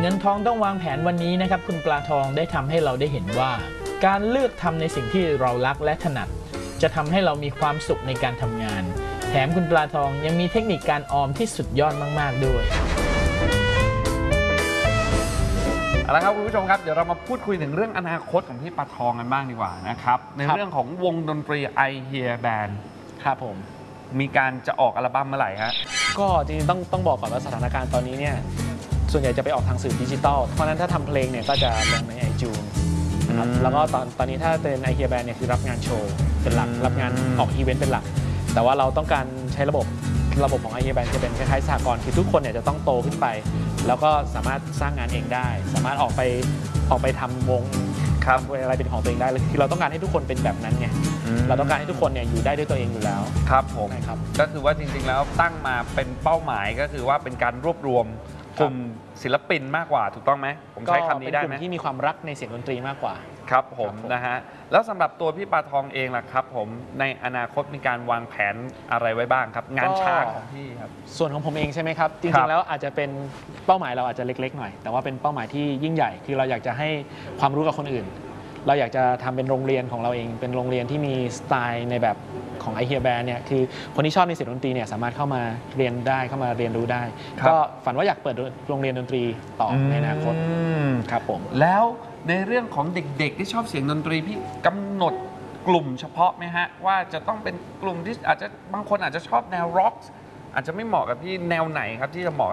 งินทองต้องวางแผนวันนี้นะครับคุณปลาทองได้ทำให้เราได้เห็นว่าการเลือกทำในสิ่งที่เรารักและถนัดจะทำให้เรามีความสุขในการทำงานแถมคุณปลาทองยังมีเทคนิคการออมที่สุดยอดมากๆด้วยเอาละครับคุณผู้ชมครับเดี๋ยวเรามาพูดคุยถึงเรื่องอนาคตของพี่ปลาทองกันบ้างดีกว่านะครับในเรื่องของวงดนตรี I Hear Band ครับผมมีการจะออกอัลบั้มเมื่อไหร่ฮะก็จริงๆต้องบอกก่อนว่าสถานการณ์ตอนนี้เนี่ยส่วนใหญ่จะไปออกทางสื่อดิจิตอลเพราะฉะนั้นถ้าทำเพลงเนี่ยก็จะลงใน iTunes นะครับแล้วก็ตอนนี้ถ้าเป็น I Hear Band เนี่ยคือรับงานโชว์เป็นหลักรับงานออกอีเวนต์เป็นหลักแต่ว่าเราต้องการใช้ระบบของ I Hear Band จะเป็นคล้ายๆสหกรณ์คือทุกคนเนี่ยจะต้องโตขึ้นไปแล้วก็สามารถสร้างงานเองได้สามารถออกไปทำวงอะไรเป็นของตัวเองได้คือเราต้องการให้ทุกคนเป็นแบบนั้นไงเราต้องการให้ทุกคนเนี่ยอยู่ได้ด้วยตัวเองอยู่แล้วครับผมครับก็คือว่าจริงๆแล้วตั้งมาเป็นเป้าหมายก็คือว่าเป็นการรวบรวมกลุ่มศิลปินมากกว่าถูกต้องไหมผมใช้คำนี้ได้ไหมเป็นกลุ่มที่มีความรักในเสียงดนตรีมากกว่าครับผมนะฮะแล้วสำหรับตัวพี่ปลาทองเองล่ะครับผมในอนาคตมีการวางแผนอะไรไว้บ้างครับงานช้างของพี่ครับส่วนของผมเองใช่ไหมครับจริงๆแล้วอาจจะเป็นเป้าหมายเราอาจจะเล็กๆหน่อยแต่ว่าเป็นเป้าหมายที่ยิ่งใหญ่คือเราอยากจะให้ความรู้กับคนอื่นเราอยากจะทำเป็นโรงเรียนของเราเองเป็นโรงเรียนที่มีสไตล์ในแบบของ I Hear Band เนี่ยคือคนที่ชอบในเสียงดนตรีเนี่ยสามารถเข้ามาเรียนได้เข้ามาเรียนรู้ได้ก็ฝันว่าอยากเปิดโรงเรียนดนตรีต่อในอนาคตครับผมแล้วในเรื่องของเด็กๆที่ชอบเสียงดนตรีพี่กำหนดกลุ่มเฉพาะไหมฮะว่าจะต้องเป็นกลุ่มที่อาจจะบางคนอาจจะชอบแนวร็อกอาจจะไม่เหมาะกับพี่แนวไหนครับที่จะเหมาะ